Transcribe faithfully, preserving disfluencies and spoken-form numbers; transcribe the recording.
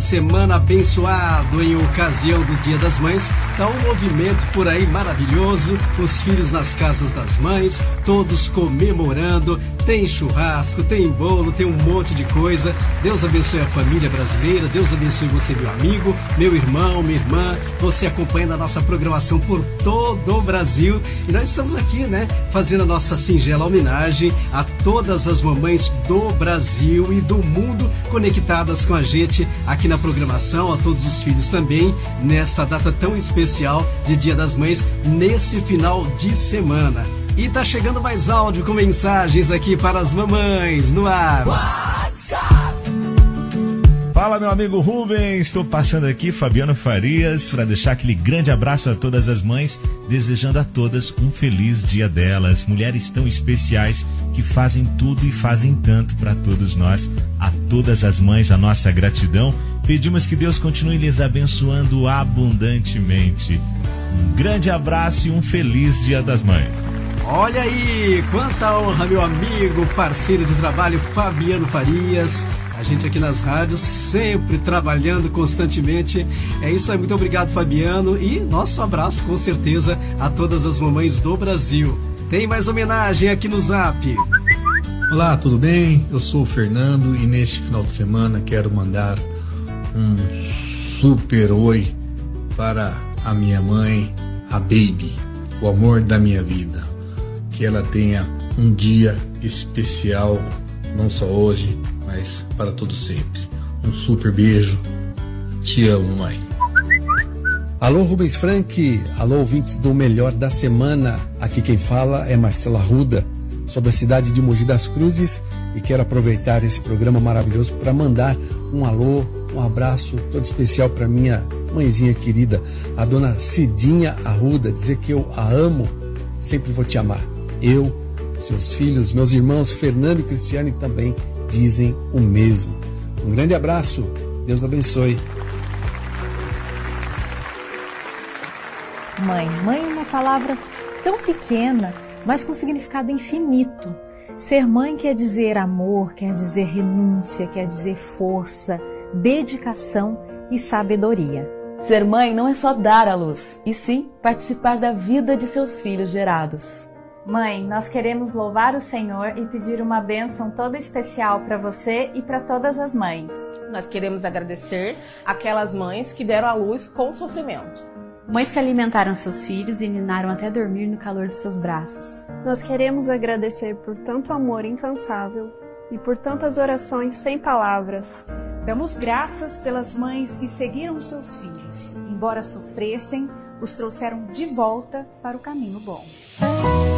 semana abençoado em ocasião do Dia das Mães. Tá um movimento por aí maravilhoso, os filhos nas casas das mães, todos comemorando, tem churrasco, tem bolo, tem um monte de coisa. Deus abençoe a família brasileira, Deus abençoe você, meu amigo, meu irmão, minha irmã, você acompanhando a nossa programação por todo o Brasil. E nós estamos aqui, né, fazendo a nossa singela homenagem a todas as mamães do Brasil e do mundo conectadas com a gente aqui na programação, a todos os filhos também, nessa data tão especial de Dia das Mães, nesse final de semana. E tá chegando mais áudio com mensagens aqui para as mamães no ar. WhatsApp. Fala, meu amigo Rubens, estou passando aqui, Fabiano Farias, para deixar aquele grande abraço a todas as mães, desejando a todas um feliz dia delas. Mulheres tão especiais que fazem tudo e fazem tanto para todos nós. A todas as mães, a nossa gratidão. Pedimos que Deus continue lhes abençoando abundantemente. Um grande abraço e um feliz Dia das Mães. Olha aí, quanta honra, meu amigo, parceiro de trabalho Fabiano Farias. A gente aqui nas rádios, sempre trabalhando constantemente. É isso aí, muito obrigado, Fabiano. E nosso abraço, com certeza, a todas as mamães do Brasil. Tem mais homenagem aqui no Zap. Olá, tudo bem? Eu sou o Fernando e neste final de semana quero mandar um super oi para a minha mãe, a Baby, o amor da minha vida. Que ela tenha um dia especial, não só hoje, mas para todo sempre. Um super beijo. Te amo, mãe. Alô, Rubens Frank. Alô, ouvintes do Melhor da Semana. Aqui quem fala é Marcela Arruda. Sou da cidade de Mogi das Cruzes e quero aproveitar esse programa maravilhoso para mandar um alô, um abraço todo especial para minha mãezinha querida, a dona Cidinha Arruda. Dizer que eu a amo, sempre vou te amar. Eu, seus filhos, meus irmãos Fernando e Cristiane também dizem o mesmo. Um grande abraço, Deus abençoe. Mãe, mãe é uma palavra tão pequena, mas com significado infinito. Ser mãe quer dizer amor, quer dizer renúncia, quer dizer força, dedicação e sabedoria. Ser mãe não é só dar à luz, e sim participar da vida de seus filhos gerados. Mãe, nós queremos louvar o Senhor e pedir uma bênção toda especial para você e para todas as mães. Nós queremos agradecer aquelas mães que deram à luz com sofrimento. Mães que alimentaram seus filhos e ninaram até dormir no calor de seus braços. Nós queremos agradecer por tanto amor incansável e por tantas orações sem palavras. Damos graças pelas mães que seguiram seus filhos. Embora sofressem, os trouxeram de volta para o caminho bom.